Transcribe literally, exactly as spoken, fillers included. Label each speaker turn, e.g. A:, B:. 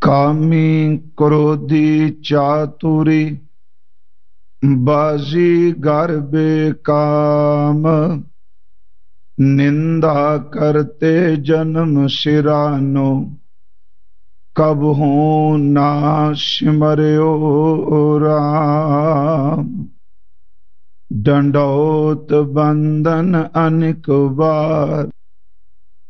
A: कामी क्रोधी चातुरी बाजीगर बेकाम। निंदा करते जन्म सिरानो कबहू ना सिमर्यो राम। दंडौत बंदन अनेक बार